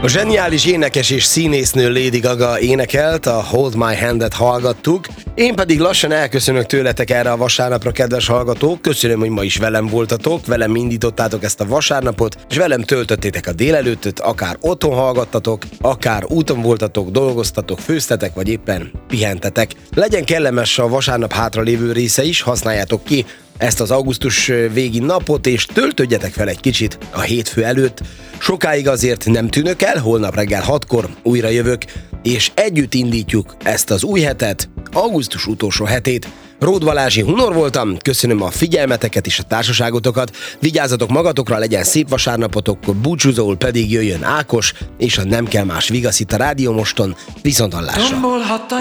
A zseniális énekes és színésznő Lady Gaga énekelt, a Hold My Hand-et hallgattuk, én pedig lassan elköszönök tőletek erre a vasárnapra, kedves hallgatók. Köszönöm, hogy ma is velem voltatok, velem indítottátok ezt a vasárnapot, és velem töltöttétek a délelőttöt, akár otthon hallgattatok, akár úton voltatok, dolgoztatok, főztetek, vagy éppen pihentetek. Legyen kellemes a vasárnap hátralévő része is, használjátok ki ezt az augusztus végi napot, és töltődjetek fel egy kicsit a hétfő előtt. Sokáig azért nem tűnök el, holnap reggel 6-kor újra jövök, és együtt indítjuk ezt az új hetet, augusztus utolsó hetét. Ród Balázsi Hunor voltam, köszönöm a figyelmeteket és a társaságotokat, vigyázzatok magatokra, legyen szép vasárnapotok, búcsúzóul pedig jöjjön Ákos, és a Nem kell más vigasz itt a Rádió Moston, viszonthallásra.